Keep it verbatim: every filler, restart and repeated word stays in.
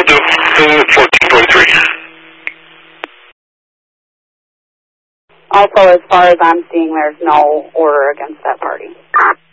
do. Uh, fourteen forty-three. Also, as far as I'm seeing, there's no order against that party.